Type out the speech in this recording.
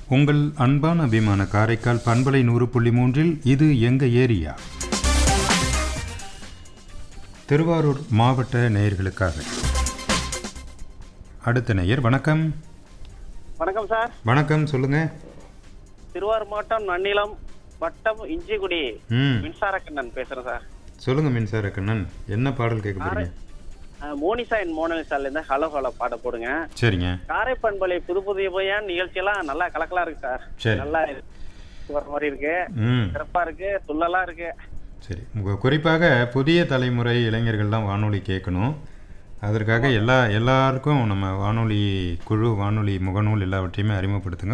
உங்கள் அன்பான அபிமான காரைக்கால் பண்பலை 100.3 இது எங்க ஏரியா. திருவாரூர் மாவட்ட நேயர்களுக்காக அடுத்த நேயர். வணக்கம். வணக்கம் சார். வணக்கம், சொல்லுங்க. திருவாரூர் மாவட்டம் நன்னிலம் வட்டம் இஞ்சிக்குடி மின்சார கண்ணன் பேசுறேன் சார். சொல்லுங்க மின்சார கண்ணன், என்ன பாடல் கேட்க போறீங்க? மோனிசா அண்ட் மோனலிசால இருந்து ஹலோ ஹலோ பாட போடுங்க. சரிங்க. காரைப்பண்பலை புது புதிய பையன் நிகழ்ச்சியெல்லாம் நல்லா கலக்கலா இருக்கு சார். சரி. நல்லா வர மாதிரி இருக்கு, சிறப்பா இருக்கு, துள்ளலா இருக்கு. சரி, குறிப்பாக புதிய தலைமுறை இளைஞர்கள்லாம் வானொலி கேட்கணும். அதற்காக எல்லாருக்கும் நம்ம வானொலி குழு, வானொலி முகநூல் எல்லாவற்றையுமே அறிமுகப்படுத்துங்க.